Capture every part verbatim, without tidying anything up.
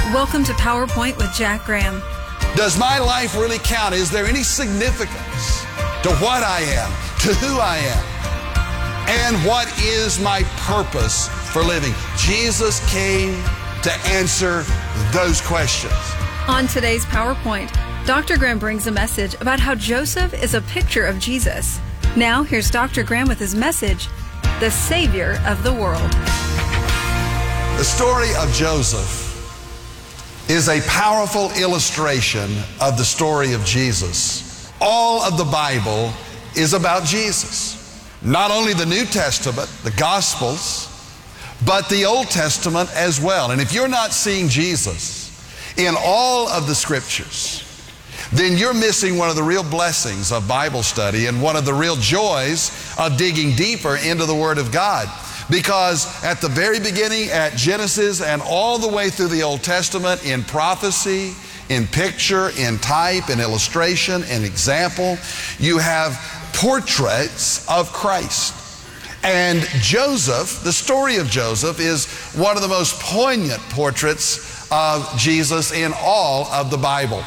Welcome to PowerPoint with Jack Graham. Does my life really count? Is there any significance to what I am, to who I am, and what is my purpose for living? Jesus came to answer those questions. On today's PowerPoint, Doctor Graham brings a message about how Joseph is a picture of Jesus. Now, here's Doctor Graham with his message, the Savior of the World. The story of Joseph is a powerful illustration of the story of Jesus. All of the Bible is about Jesus. Not only the New Testament, the Gospels, but the Old Testament as well. And if you're not seeing Jesus in all of the Scriptures, then you're missing one of the real blessings of Bible study and one of the real joys of digging deeper into the Word of God. Because at the very beginning, at Genesis and all the way through the Old Testament, in prophecy, in picture, in type, in illustration, in example, you have portraits of Christ. And Joseph, the story of Joseph, is one of the most poignant portraits of Jesus in all of the Bible.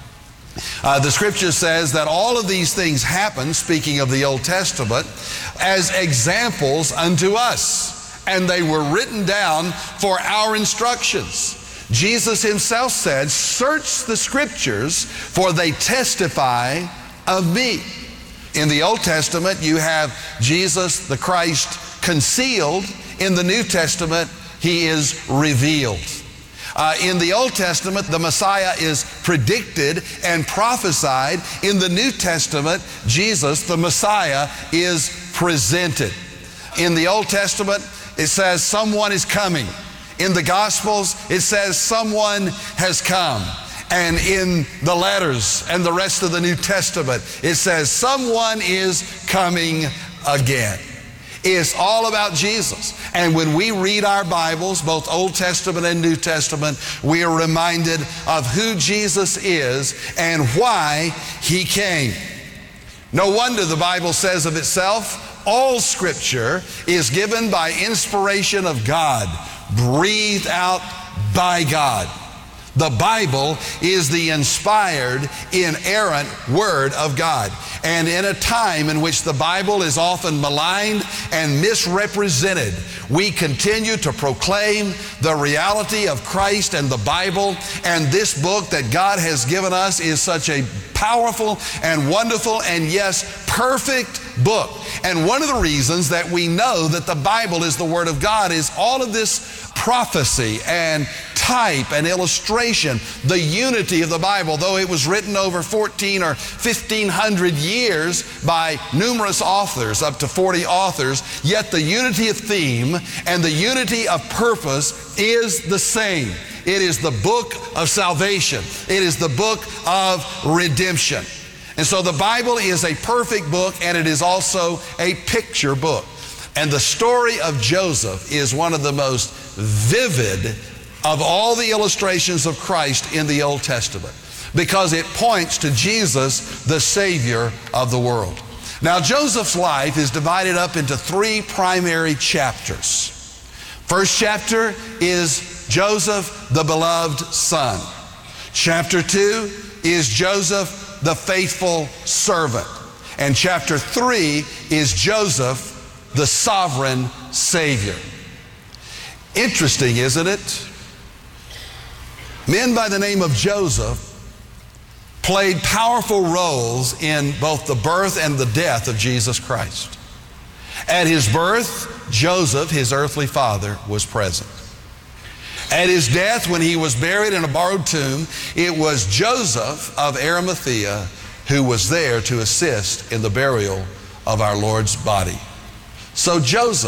Uh, the Scripture says that all of these things happen, speaking of the Old Testament, as examples unto us, and they were written down for our instructions. Jesus himself said, "Search the Scriptures, for they testify of me." In the Old Testament, you have Jesus the Christ concealed. In the New Testament, he is revealed. Uh, in the Old Testament, the Messiah is predicted and prophesied. In the New Testament, Jesus, the Messiah, is presented. In the Old Testament, it says someone is coming. In the Gospels, it says someone has come. And in the letters and the rest of the New Testament, it says someone is coming again. It's all about Jesus. And when we read our Bibles, both Old Testament and New Testament, we are reminded of who Jesus is and why he came. No wonder the Bible says of itself, all Scripture is given by inspiration of God, breathed out by God. The Bible is the inspired, inerrant Word of God. And in a time in which the Bible is often maligned and misrepresented, we continue to proclaim the reality of Christ and the Bible. And this book that God has given us is such a powerful and wonderful and yes, perfect book. And one of the reasons that we know that the Bible is the Word of God is all of this prophecy and type and illustration, the unity of the Bible. Though it was written over fourteen or fifteen hundred years by numerous authors, up to forty authors, yet the unity of theme and the unity of purpose is the same. It is the book of salvation. It is the book of redemption. And so the Bible is a perfect book, and it is also a picture book. And the story of Joseph is one of the most vivid of all the illustrations of Christ in the Old Testament, because it points to Jesus, the Savior of the world. Now, Joseph's life is divided up into three primary chapters. First chapter is Joseph, the beloved son. Chapter two is Joseph, the faithful servant. And chapter three is Joseph, the sovereign Savior. Interesting, isn't it? Men by the name of Joseph played powerful roles in both the birth and the death of Jesus Christ. At his birth, Joseph, his earthly father, was present. At his death, when he was buried in a borrowed tomb, it was Joseph of Arimathea who was there to assist in the burial of our Lord's body. So Joseph